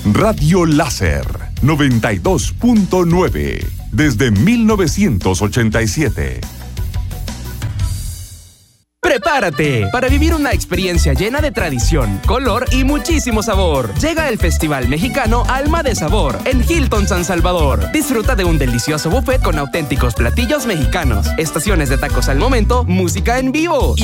Radio Láser 92.9 desde 1987. ¡Prepárate para vivir una experiencia llena de tradición, color y muchísimo sabor! Llega el Festival Mexicano Alma de Sabor en Hilton San Salvador. Disfruta de un delicioso buffet con auténticos platillos mexicanos, estaciones de tacos al momento, música en vivo y